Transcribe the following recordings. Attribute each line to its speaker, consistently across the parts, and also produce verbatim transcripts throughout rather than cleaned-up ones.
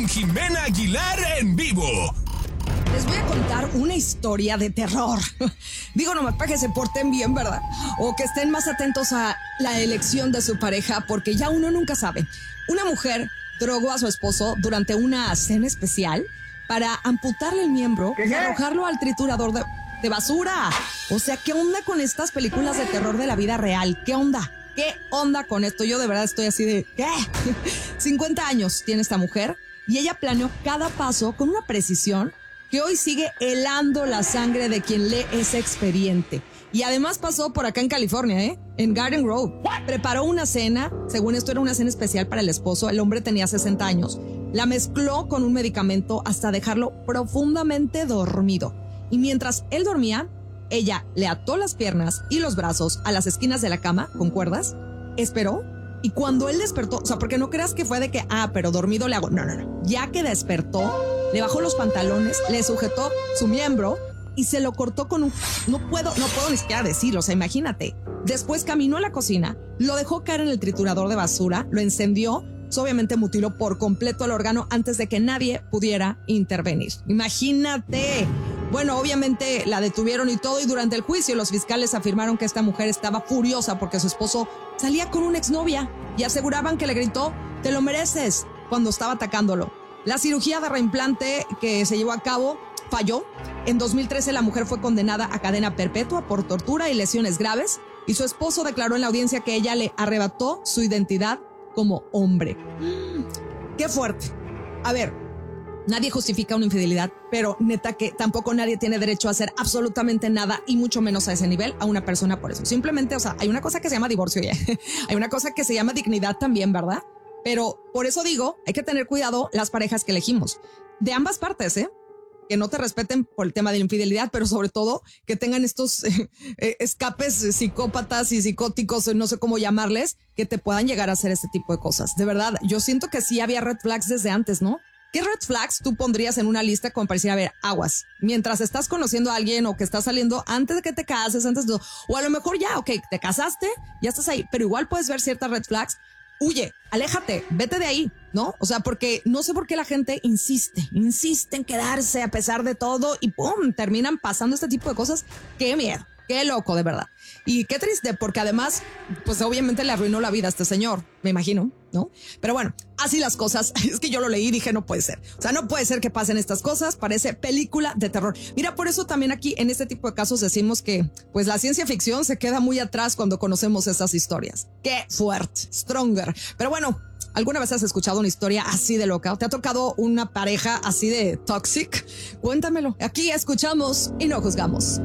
Speaker 1: con Jimena Aguilar en vivo.
Speaker 2: Les voy a contar una historia de terror. Digo nomás para que se porten bien, ¿verdad? O que estén más atentos a la elección de su pareja, porque ya uno nunca sabe. Una mujer drogó a su esposo durante una cena especial para amputarle el miembro y arrojarlo al triturador de, de basura. O sea, ¿qué onda con estas películas de terror de la vida real? ¿Qué onda? ¿Qué onda con esto? Yo de verdad estoy así de... ¿qué? cincuenta años tiene esta mujer y ella planeó cada paso con una precisión que hoy sigue helando la sangre de quien lee ese expediente. Y además pasó por acá en California, ¿eh? En Garden Grove. Preparó una cena, según esto era una cena especial para el esposo, el hombre tenía sesenta años. La mezcló con un medicamento hasta dejarlo profundamente dormido. Y mientras él dormía, ella le ató las piernas y los brazos a las esquinas de la cama con cuerdas, esperó, y cuando él despertó, o sea, porque no creas que fue de que, ah, pero dormido le hago, no, no, no, ya que despertó, le bajó los pantalones, le sujetó su miembro y se lo cortó con un... No puedo, no puedo ni siquiera decirlo, o sea, imagínate. Después caminó a la cocina, lo dejó caer en el triturador de basura, lo encendió, pues obviamente mutiló por completo el órgano antes de que nadie pudiera intervenir. Imagínate. Bueno, obviamente la detuvieron y todo, y durante el juicio los fiscales afirmaron que esta mujer estaba furiosa porque su esposo salía con una exnovia y aseguraban que le gritó, "te lo mereces", cuando estaba atacándolo. La cirugía de reimplante que se llevó a cabo falló. En dos mil trece la mujer fue condenada a cadena perpetua por tortura y lesiones graves, y su esposo declaró en la audiencia que ella le arrebató su identidad como hombre. ¡Qué fuerte! A ver, nadie justifica una infidelidad, pero neta que tampoco nadie tiene derecho a hacer absolutamente nada, y mucho menos a ese nivel, a una persona por eso. Simplemente, o sea, hay una cosa que se llama divorcio, ya. Hay una cosa que se llama dignidad también, ¿verdad? Pero por eso digo, hay que tener cuidado las parejas que elegimos. De ambas partes, ¿eh? Que no te respeten por el tema de la infidelidad, pero sobre todo que tengan estos eh, eh, escapes psicópatas y psicóticos, no sé cómo llamarles, que te puedan llegar a hacer este tipo de cosas. De verdad, yo siento que sí había red flags desde antes, ¿no? ¿Qué red flags tú pondrías en una lista como para decir, a ver, aguas, mientras estás conociendo a alguien o que estás saliendo antes de que te cases, antes de... O a lo mejor ya, ok, te casaste, ya estás ahí, pero igual puedes ver ciertas red flags. Huye, aléjate, vete de ahí, ¿no? O sea, porque no sé por qué la gente insiste, insiste en quedarse a pesar de todo y ¡pum! Terminan pasando este tipo de cosas. ¡Qué miedo! ¡Qué loco, de verdad! Y qué triste, porque además, pues obviamente le arruinó la vida a este señor, me imagino, ¿no? Pero bueno, así las cosas. Es que yo lo leí y dije, no puede ser. O sea, no puede ser que pasen estas cosas. Parece película de terror. Mira, por eso también aquí en este tipo de casos decimos que, pues la ciencia ficción se queda muy atrás cuando conocemos esas historias. ¡Qué fuerte! Stronger. Pero bueno, ¿alguna vez has escuchado una historia así de loca? ¿Te ha tocado una pareja así de toxic? Cuéntamelo. Aquí escuchamos y no juzgamos.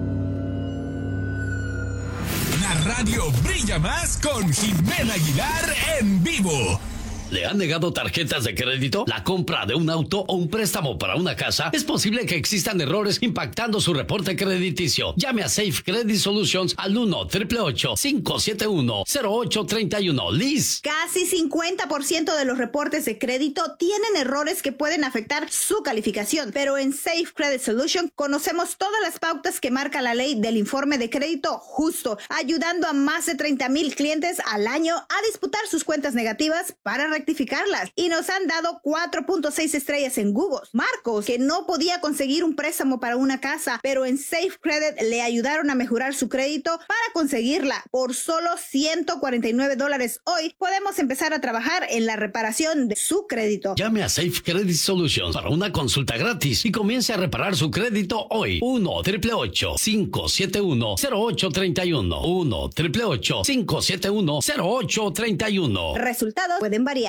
Speaker 1: La radio brilla más con Jimena Aguilar en vivo.
Speaker 3: ¿Le han negado tarjetas de crédito? ¿La compra de un auto o un préstamo para una casa? Es posible que existan errores impactando su reporte crediticio. Llame a Safe Credit Solutions al uno, ocho ocho ocho, cinco siete uno, cero ocho tres uno. Liz.
Speaker 4: Casi cincuenta por ciento de los reportes de crédito tienen errores que pueden afectar su calificación, pero en Safe Credit Solutions conocemos todas las pautas que marca la ley del informe de crédito justo, ayudando a más de treinta mil clientes al año a disputar sus cuentas negativas para rectificarlas, y nos han dado cuatro punto seis estrellas en Google. Marcos, que no podía conseguir un préstamo para una casa, pero en Safe Credit le ayudaron a mejorar su crédito para conseguirla. Por solo ciento cuarenta y nueve dólares hoy podemos empezar a trabajar en la reparación de su crédito.
Speaker 3: Llame a Safe Credit Solutions para una consulta gratis y comience a reparar su crédito hoy. uno, ocho ocho ocho, cinco siete uno, cero ocho tres uno. uno, ocho ocho ocho, cinco siete uno, cero ocho tres uno.
Speaker 4: Resultados pueden variar.